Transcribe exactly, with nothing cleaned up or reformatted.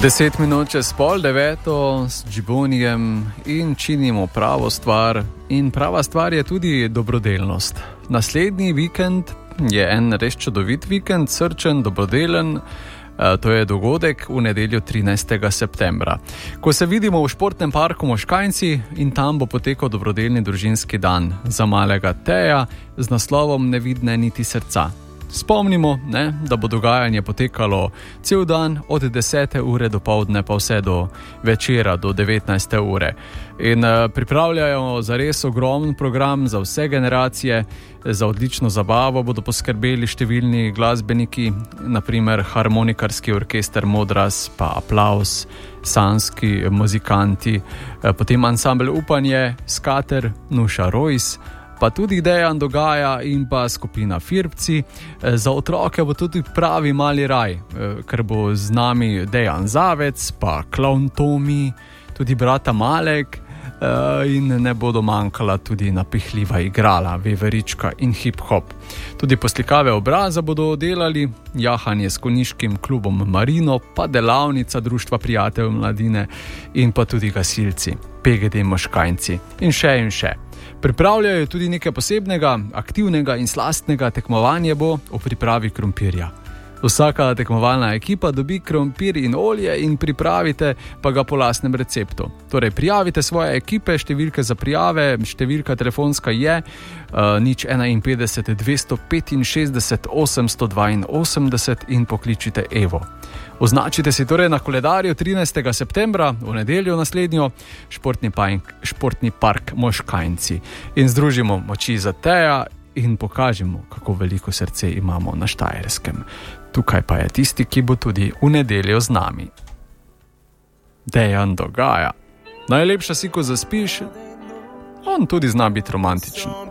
Deset minut čez pol deveto s Džibonijem in činimo pravo stvar. In prava stvar je tudi dobrodelnost. Naslednji vikend je en res čudovit vikend, srčen, dobrodelen. To je dogodek v nedeljo trinajstega septembra, ko se vidimo v športnem parku Moškanjci in tam bo potekal dobrodelni družinski dan za malega Teja z naslovom Nevidne niti srca. Spomnimo, ne, da bo dogajanje potekalo cel dan od desete ure do poldne pa vse do večera, do devetnajste ure. In uh, pripravljajo zares ogromen program za vse generacije, za odlično zabavo bodo poskrbeli številni glasbeniki, naprimer harmonikarski orkester Modras, pa Aplavz, sanski muzikanti, uh, potem ansambel Upanje, Skater, Nuša Rojs, pa tudi Dejan Dogaja in pa skupina Firbci. Za otroke bo tudi pravi mali raj, ker bo z nami Dejan Zavec, pa Klovn Tomi, tudi brata Malek in ne bodo manjkala tudi napihljiva igrala, veverička in hip-hop. Tudi poslikave obraza bodo delali, jahanje s konjiškim klubom Marino, pa delavnica Društva prijateljev mladine in pa tudi gasilci, P G D Moškanjci in še in še. Pripravljajo tudi nekaj posebnega, aktivnega in slastnega. Tekmovanje bo o pripravi krompirja. Vsaka tekmovalna ekipa dobi krompir in olje in pripravite pa ga po lastnem receptu. Torej, prijavite svoje ekipe, številke za prijave, številka telefonska je uh, nič enainpetdeset dvesto petinšestdeset osemsto dvainosemdeset in pokličite Evo. Označite si torej na koledarju trinajstega septembra, v nedeljo naslednjo, športni, park, športni park Moškanjci in združimo moči za Teja in pokažemo, kako veliko srce imamo na Štajerskem. Tukaj pa je tisti, ki bo tudi v nedeljo z nami. Dejan Dogaja. Najlepša si, ko zaspiš, on tudi zna biti romantičen.